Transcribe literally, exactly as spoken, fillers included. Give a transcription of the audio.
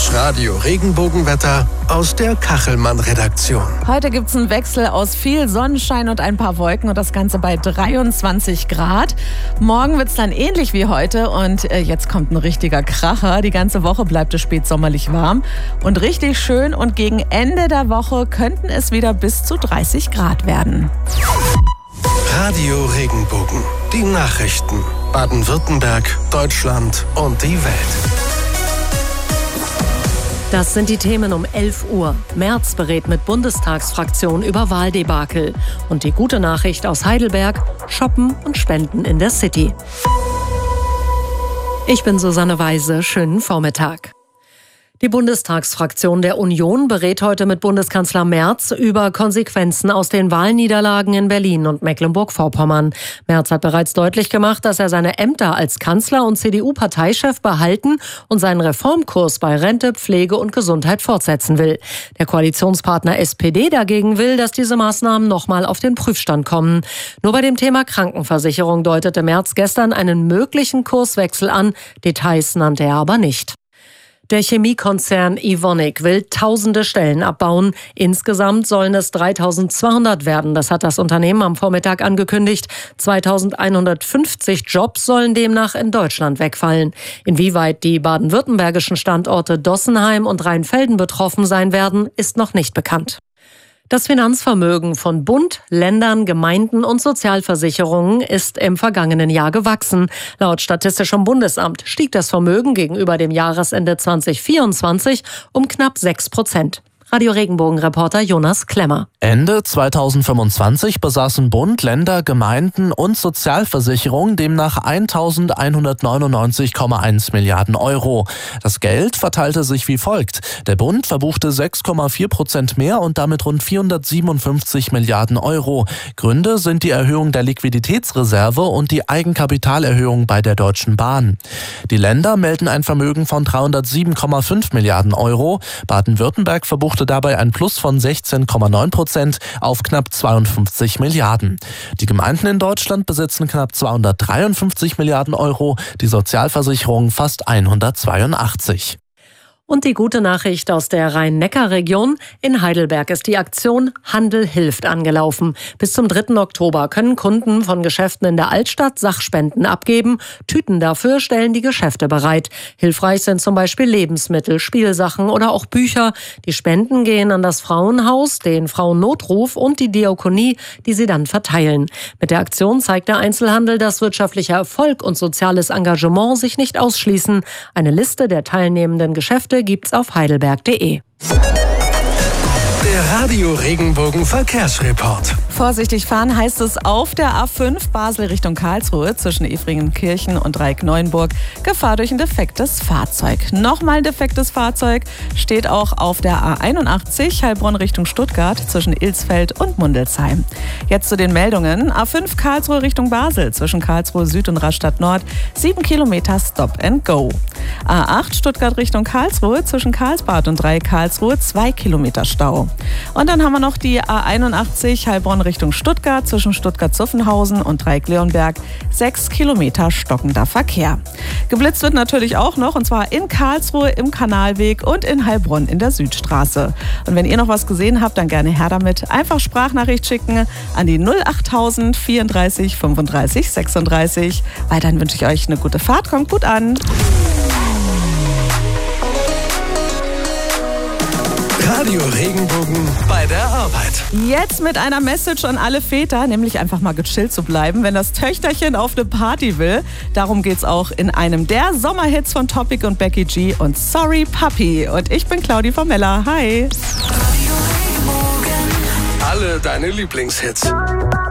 Das Radio Regenbogenwetter aus der Kachelmann-Redaktion. Heute gibt es einen Wechsel aus viel Sonnenschein und ein paar Wolken und das Ganze bei dreiundzwanzig Grad. Morgen wird es dann ähnlich wie heute und äh, jetzt kommt ein richtiger Kracher. Die ganze Woche bleibt es spätsommerlich warm und richtig schön und gegen Ende der Woche könnten es wieder bis zu dreißig Grad werden. Radio Regenbogen, die Nachrichten. Baden-Württemberg, Deutschland und die Welt. Das sind die Themen um elf Uhr. Merz berät mit Bundestagsfraktion über Wahldebakel. Und die gute Nachricht aus Heidelberg: Shoppen und Spenden in der City. Ich bin Susanne Weise. Schönen Vormittag. Die Bundestagsfraktion der Union berät heute mit Bundeskanzler Merz über Konsequenzen aus den Wahlniederlagen in Berlin und Mecklenburg-Vorpommern. Merz hat bereits deutlich gemacht, dass er seine Ämter als Kanzler und C D U-Parteichef behalten und seinen Reformkurs bei Rente, Pflege und Gesundheit fortsetzen will. Der Koalitionspartner S P D dagegen will, dass diese Maßnahmen nochmal auf den Prüfstand kommen. Nur bei dem Thema Krankenversicherung deutete Merz gestern einen möglichen Kurswechsel an. Details nannte er aber nicht. Der Chemiekonzern Evonik will tausende Stellen abbauen. Insgesamt sollen es dreitausendzweihundert werden. Das hat das Unternehmen am Vormittag angekündigt. zweitausendeinhundertfünfzig Jobs sollen demnach in Deutschland wegfallen. Inwieweit die baden-württembergischen Standorte Dossenheim und Rheinfelden betroffen sein werden, ist noch nicht bekannt. Das Finanzvermögen von Bund, Ländern, Gemeinden und Sozialversicherungen ist im vergangenen Jahr gewachsen. Laut Statistischem Bundesamt stieg das Vermögen gegenüber dem Jahresende zweitausendvierundzwanzig um knapp sechs Prozent. Radio Regenbogen-Reporter Jonas Klemmer. Ende zweitausendfünfundzwanzig besaßen Bund, Länder, Gemeinden und Sozialversicherungen demnach eintausendeinhundertneunundneunzig Komma eins Milliarden Euro. Das Geld verteilte sich wie folgt. Der Bund verbuchte sechs Komma vier Prozent mehr und damit rund vierhundertsiebenundfünfzig Milliarden Euro. Gründe sind die Erhöhung der Liquiditätsreserve und die Eigenkapitalerhöhung bei der Deutschen Bahn. Die Länder melden ein Vermögen von dreihundertsieben Komma fünf Milliarden Euro. Baden-Württemberg verbuchte dabei ein Plus von sechzehn Komma neun Prozent auf knapp zweiundfünfzig Milliarden. Die Gemeinden in Deutschland besitzen knapp zweihundertdreiundfünfzig Milliarden Euro, die Sozialversicherung fast hundertzweiundachtzig. Und die gute Nachricht aus der Rhein-Neckar-Region: In Heidelberg ist die Aktion Handel hilft angelaufen. Bis zum dritten Oktober können Kunden von Geschäften in der Altstadt Sachspenden abgeben. Tüten dafür stellen die Geschäfte bereit. Hilfreich sind zum Beispiel Lebensmittel, Spielsachen oder auch Bücher. Die Spenden gehen an das Frauenhaus, den Frauennotruf und die Diakonie, die sie dann verteilen. Mit der Aktion zeigt der Einzelhandel, dass wirtschaftlicher Erfolg und soziales Engagement sich nicht ausschließen. Eine Liste der teilnehmenden Geschäfte gibt's auf heidelberg punkt de. Der Radio Regenbogen Verkehrsreport. Vorsichtig fahren heißt es auf der A fünf Basel Richtung Karlsruhe zwischen Efringenkirchen und Dreieck-Neuenburg. Gefahr durch ein defektes Fahrzeug. Nochmal ein defektes Fahrzeug steht auch auf der A einundachtzig Heilbronn Richtung Stuttgart zwischen Ilsfeld und Mundelsheim. Jetzt zu den Meldungen. A fünf Karlsruhe Richtung Basel zwischen Karlsruhe Süd und Rastatt Nord. sieben Kilometer Stop and Go. A acht Stuttgart Richtung Karlsruhe zwischen Karlsbad und Dreieck Karlsruhe. zwei Kilometer Stau. Und dann haben wir noch die A einundachtzig Heilbronn Richtung Stuttgart zwischen Stuttgart-Zuffenhausen und Dreieck-Leonberg. sechs Kilometer stockender Verkehr. Geblitzt wird natürlich auch noch, und zwar in Karlsruhe im Kanalweg und in Heilbronn in der Südstraße. Und wenn ihr noch was gesehen habt, dann gerne her damit. Einfach Sprachnachricht schicken an die null achttausend vierunddreißig fünfunddreißig sechsunddreißig. Weiterhin wünsche ich euch eine gute Fahrt. Kommt gut an. Radio Regenbogen bei der Arbeit. Jetzt mit einer Message an alle Väter, nämlich einfach mal gechillt zu bleiben, wenn das Töchterchen auf eine Party will. Darum geht's auch in einem der Sommerhits von Topic und Becky G und Sorry Puppy. Und ich bin Claudi Formella. Hi. Alle deine Lieblingshits.